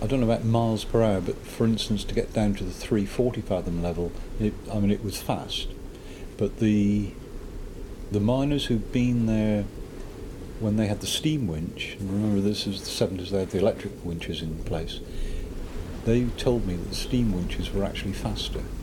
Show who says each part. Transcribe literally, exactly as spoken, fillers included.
Speaker 1: I don't know about miles per hour, but for instance, to get down to the three hundred forty fathom level, it, I mean, it was fast. But the the miners who'd been there when they had the steam winch, and remember this is the seventies, they had the electric winches in place, they told me that the steam winches were actually faster.